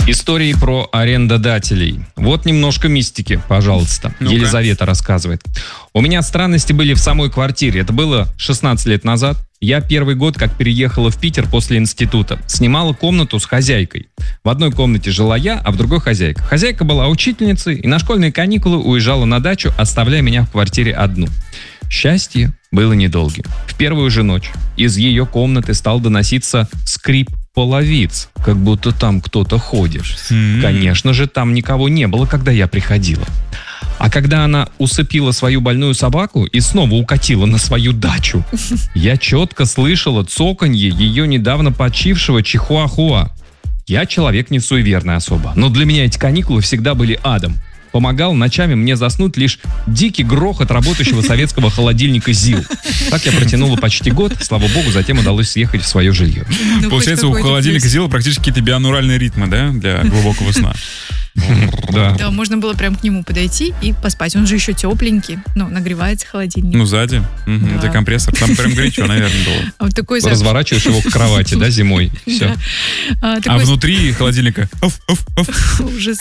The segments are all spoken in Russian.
Истории про арендодателей. Вот немножко мистики, пожалуйста. Ну-ка. Елизавета рассказывает. У меня странности были в самой квартире. Это было 16 лет назад. Я первый год, как переехала в Питер после института, снимала комнату с хозяйкой. В одной комнате жила я, а в другой хозяйка. Хозяйка была учительницей и на школьные каникулы уезжала на дачу, оставляя меня в квартире одну. Счастье было недолгим. В первую же ночь из ее комнаты стал доноситься скрип половиц, как будто там кто-то ходит. Конечно же, там никого не было, когда я приходила. А когда она усыпила свою больную собаку и снова укатила на свою дачу, я четко слышала цоканье ее недавно почившего чихуахуа. Я человек не суеверный особо, но для меня эти каникулы всегда были адом. Помогал ночами мне заснуть лишь дикий грохот работающего советского холодильника ЗИЛ. Так я протянула почти год, слава богу, затем удалось съехать в свое жилье. Ну, получается, у холодильника ЗИЛа практически какие-то бионуральные ритмы, да, для глубокого сна. Да, можно было прям к нему подойти и поспать. Он же еще тепленький, нагревается холодильник. Ну, сзади. Это компрессор. Там прям горячо, наверное, было. А вот такой разворачиваешь его к кровати, да, зимой. Все. А внутри холодильника... Ужас.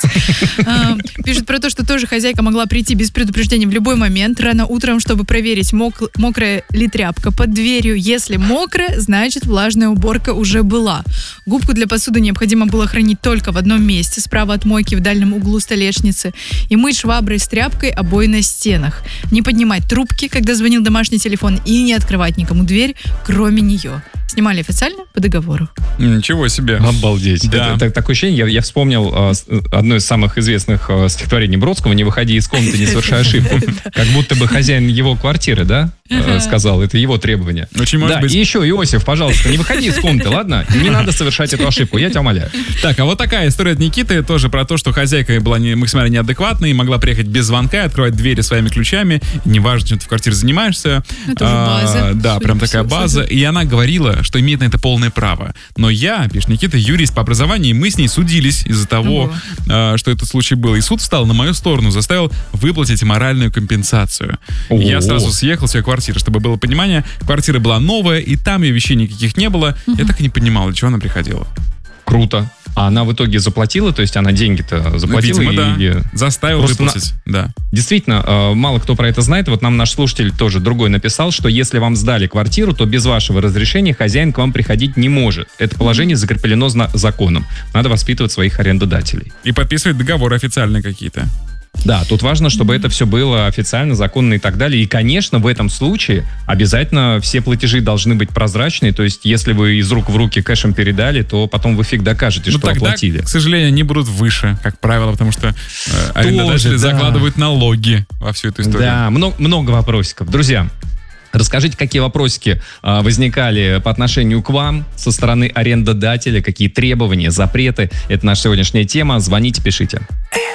Пишут про то, что тоже хозяйка могла прийти без предупреждения в любой момент, рано утром, чтобы проверить, мокрая ли тряпка под дверью. Если мокрая, значит влажная уборка уже была. Губку для посуды необходимо было хранить только в одном месте, справа от мойки в дальнем углу столешницы, и мыть шваброй с тряпкой обои на стенах. Не поднимать трубки, когда звонил домашний телефон, и не открывать никому дверь, кроме нее. Снимали официально по договору. Ничего себе. Обалдеть. Да. Это такое ощущение, я вспомнил одно из самых известных стихотворений Бродского: «Не выходи из комнаты, не совершай ошибку». Как будто бы хозяин его квартиры, да, сказал, это его требование. Очень может быть. И еще, Иосиф, пожалуйста, не выходи из комнаты, ладно? Не надо совершать эту ошибку, я тебя умоляю. Так, а вот такая история от Никиты, тоже про то, что хозяйка была максимально неадекватной и могла приехать без звонка, открывать двери своими ключами, неважно, чем ты в квартире занимаешься. Это уже база. Да, прям такая база. И она говорила, что имеет на это полное право. Но я, пишет Никита, юрист по образованию, и мы с ней судились из-за того, что этот случай был. И суд встал на мою сторону, заставил выплатить моральную компенсацию. И я сразу съехал с ее квартиры, чтобы было понимание. Квартира была новая, и там ее вещей никаких не было. Я так и не понимал, для чего она приходила. Круто. А она в итоге заплатила, то есть она деньги-то заплатила? Видимо, да. Заставил выплатить, да. Действительно, мало кто про это знает. Вот нам наш слушатель тоже другой написал, что если вам сдали квартиру, то без вашего разрешения хозяин к вам приходить не может. Это положение закреплено законом. Надо воспитывать своих арендодателей. И подписывать договоры официальные какие-то. Да, тут важно, чтобы это все было официально, законно и так далее. И, конечно, в этом случае обязательно все платежи должны быть прозрачные. То есть, если вы из рук в руки кэшем передали, то потом вы фиг докажете, что тогда, оплатили. К сожалению, они будут выше, как правило, потому что арендодатели закладывают налоги во всю эту историю. Да, много вопросиков. Друзья, расскажите, какие вопросики возникали по отношению к вам со стороны арендодателя, какие требования, запреты. Это наша сегодняшняя тема. Звоните, пишите.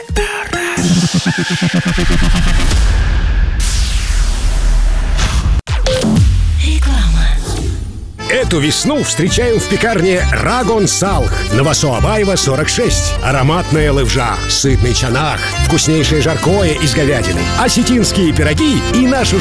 Реклама. Эту весну встречаем в пекарне Рагон Салх. Новосоабаева, 46. Ароматная левжа, сытный чанах, вкуснейшее жаркое из говядины, осетинские пироги и нашу